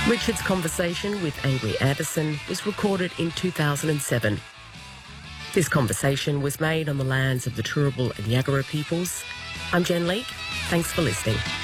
Richard's conversation with Angry Anderson was recorded in 2007. This conversation was made on the lands of the Turrbal and Yagara peoples. I'm Jen Leake. Thanks for listening.